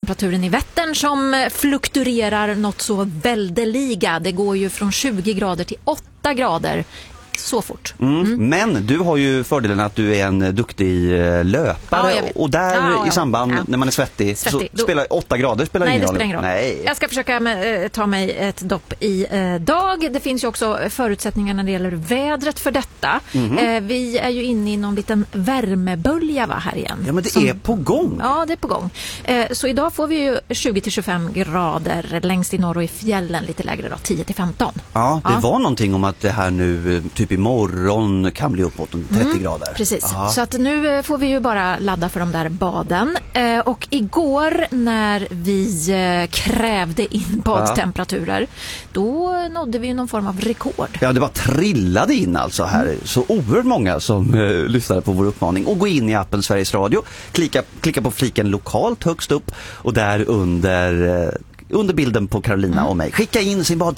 temperaturen i Vättern som fluktuerar något så väldeliga. Det går ju från 20 grader till 8 grader. Så fort. Men du har ju fördelen att du är en duktig löpare, och där i samband när man är svettig. Så spelar 8 grader spelar ingen roll. Nej. Jag ska försöka ta mig ett dopp i dag. Det finns ju också förutsättningar när det gäller vädret för detta. Vi är ju inne i någon liten värmebölja här igen. Ja, men det är på gång. Ja, det är på gång. Så idag får vi ju 20-25 grader längst i norr och i fjällen lite lägre då, 10-15. Ja, det var någonting om att det här nu typ imorgon kan bli uppåt 30 grader. Precis, så att nu får vi ju bara ladda för de där baden. Och igår när vi krävde in badtemperaturer, då nådde vi ju någon form av rekord. Ja, det var trillade in alltså här. Så oerhört många som lyssnade på vår uppmaning. Och gå in i appen Sveriges Radio, klicka på fliken lokalt högst upp och där under bilden på Carolina och mig. Skicka in sin badtemperatur.